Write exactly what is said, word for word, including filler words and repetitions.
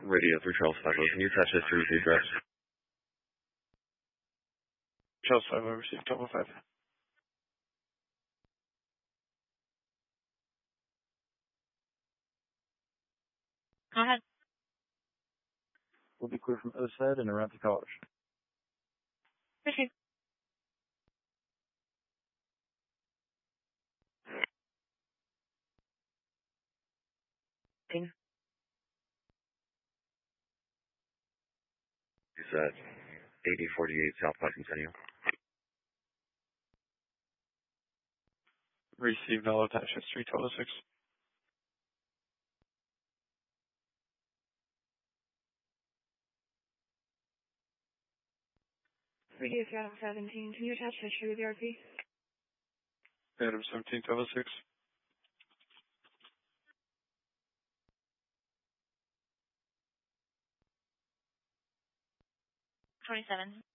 Radio three Charles five oh. Can you attach history with the address? Charles five oh, received double five. Go ahead. We'll be clear from O S A D and around the college. Received. He's at eighty forty-eight South Bicentennial. Received all attached history, twelve oh six. Radio Adam seventeen, can you attach history with the R P? Adam seventeen, twelve oh six. twenty-seven.